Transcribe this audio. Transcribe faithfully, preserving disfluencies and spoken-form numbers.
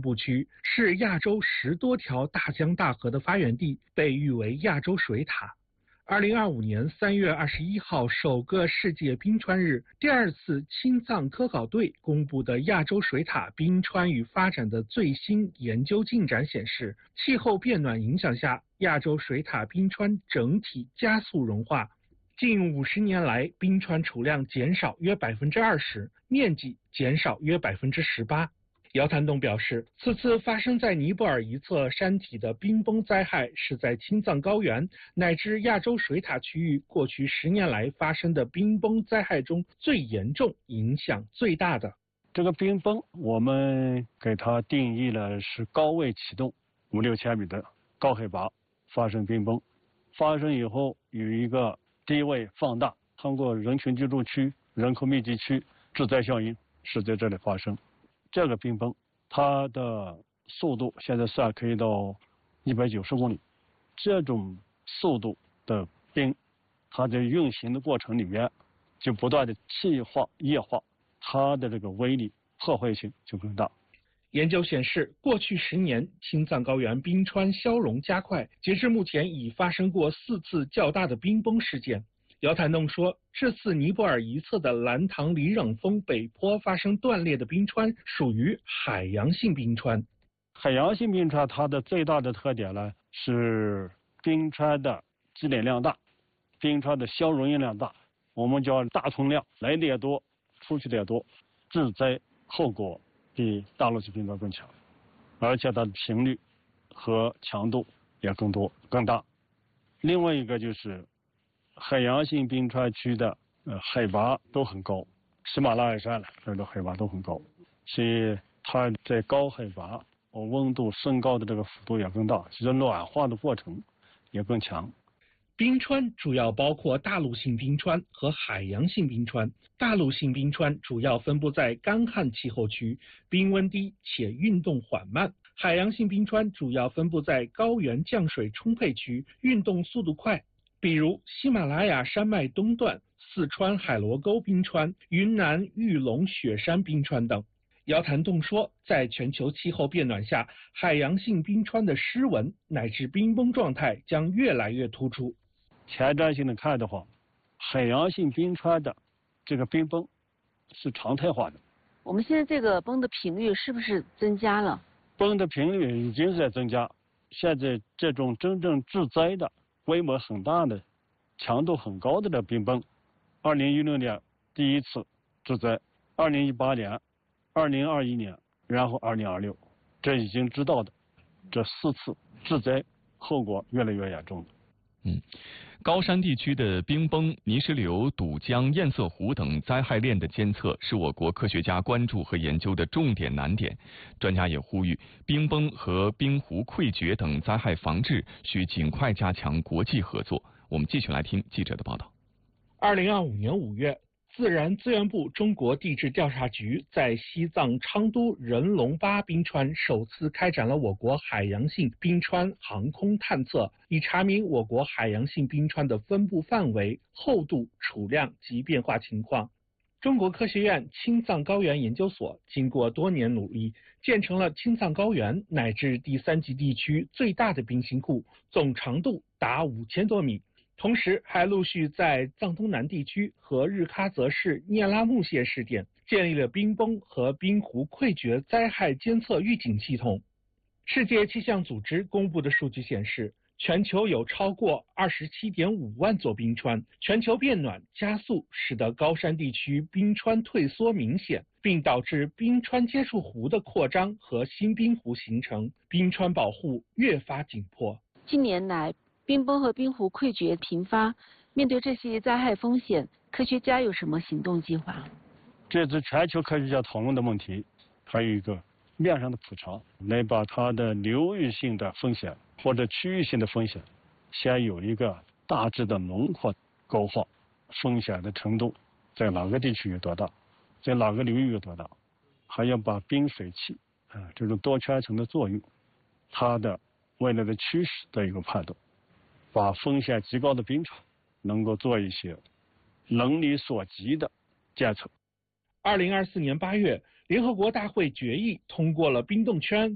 部区，是亚洲十多条大江大河的发源地，被誉为亚洲水塔。二零二五年三月二十一号，首个世界冰川日，第二次青藏科考队公布的亚洲水塔冰川与发展的最新研究进展显示，气候变暖影响下，亚洲水塔冰川整体加速融化。近五十年来，冰川储量减少约百分之二十，面积减少约百分之十八。姚谭栋表示，此次发生在尼泊尔一侧山体的冰崩灾害，是在青藏高原乃至亚洲水塔区域过去十年来发生的冰崩灾害中最严重、影响最大的。 这个冰崩，我们给它定义了是高位启动，五六千米的高海拔发生冰崩，发生以后有一个低位放大，通过人群居住区、人口密集区致灾效应是在这里发生。这个冰崩，它的速度现在算可以到一百九十公里。这种速度的冰，它在运行的过程里面就不断的气化、液化，它的这个威力、破坏性就更大。 研究显示，过去十年，青藏高原冰川消融加快，截至目前已发生过四次较大的冰崩事件。姚谭栋说，这次尼泊尔一侧的兰唐里冷峰北坡发生断裂的冰川属于海洋性冰川。 海洋性冰川它的最大的特点呢是冰川的积累量大，冰川的消融量大，我们叫大存量，来的也多，出去的也多，致灾后果比大陆性冰川更强，而且它的频率和强度也更多更大。另外一个就是海洋性冰川区的呃海拔都很高，喜马拉雅山了，这个海拔都很高，所以它在高海拔，呃温度升高的这个幅度也更大，其实暖化的过程也更强。 冰川主要包括大陆性冰川和海洋性冰川。大陆性冰川主要分布在干旱气候区，冰温低且运动缓慢。海洋性冰川主要分布在高原降水充沛区，运动速度快。比如喜马拉雅山脉东段、四川海螺沟冰川、云南玉龙雪山冰川等。姚谭栋说，在全球气候变暖下，海洋性冰川的湿纹乃至冰崩状态将越来越突出。 前瞻性的看的话，海洋性冰川的这个冰崩是常态化的。 我们现在这个崩的频率是不是增加了？ 崩的频率已经是在增加，现在这种真正致灾的规模很大的、强度很高的这冰崩，二零一六年第一次致灾，二零一八年、二零二一年，然后二零二六，这已经知道的这四次致灾后果越来越严重了。 嗯，高山地区的冰崩、泥石流、堵江、堰塞湖等灾害链的监测是我国科学家关注和研究的重点难点。专家也呼吁，冰崩和冰湖溃决等灾害防治需尽快加强国际合作。我们继续来听记者的报道。 二零二五年五月，自然资源部中国地质调查局在西藏昌都人龙巴冰川首次开展了我国海洋性冰川航空探测，以查明我国海洋性冰川的分布范围、厚度、储量及变化情况。中国科学院青藏高原研究所经过多年努力，建成了青藏高原乃至第三级地区最大的冰芯库，总长度达五千多米。同时还陆续在藏东南地区和日喀则市聂拉木县试点建立了冰崩和冰湖溃决灾害监测预警系统。世界气象组织公布的数据显示，全球有超过 二十七点五万座冰川，全球变暖加速使得高山地区冰川退缩明显，并导致冰川接触湖的扩张和新冰湖形成，冰川保护越发紧迫。 近年来冰崩和冰湖溃决频发，面对这些灾害风险，科学家有什么行动计划？ 这次全球科学家讨论的问题，还有一个面上的普查，来把它的流域性的风险或者区域性的风险，先有一个大致的轮廓勾画，风险的程度在哪个地区有多大，在哪个流域有多大，还要把冰水器啊、呃、这种多圈层的作用，它的未来的趋势的一个判断。把风险极高的冰川能够做一些能力所及的监测。 二零二四年八月，联合国大会决议通过了冰冻圈